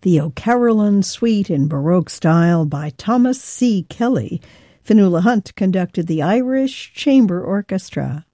the O'Carolan Suite in Baroque style by Thomas C. Kelly. Fionnuala Hunt conducted the Irish Chamber Orchestra.